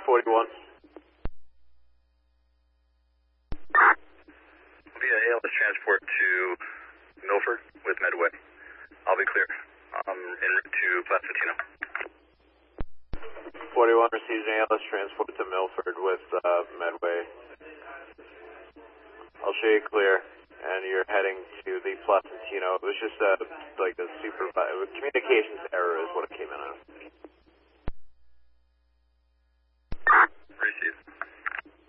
41. Via ALS transport to Milford with Medway. I'll be clear. En route to Placentino. 41 receives an ALS transport to Milford with Medway. I'll show you clear, and you're heading to the Placentino. It was just like a communications error is what it came in as. Receive.